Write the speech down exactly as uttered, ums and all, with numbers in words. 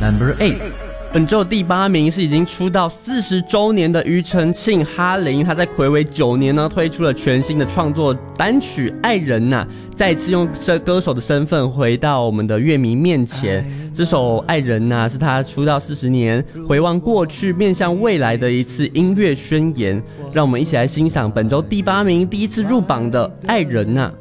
Number eight。本周第八名是已经出道四十周年的庾澄庆哈林，他在睽违九年呢推出了全新的创作单曲《爱人呐》，再次用这歌手的身份回到我们的乐迷面前。这首《爱人呐》是他出道四十年回望过去面向未来的一次音乐宣言，让我们一起来欣赏本周第八名第一次入榜的《爱人呐》。